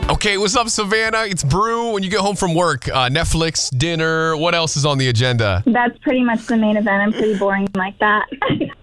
Okay, what's up, Savannah? It's Brew. When you get home from work, Netflix, dinner, what else is on the agenda? That's pretty much the main event. I'm pretty boring like that.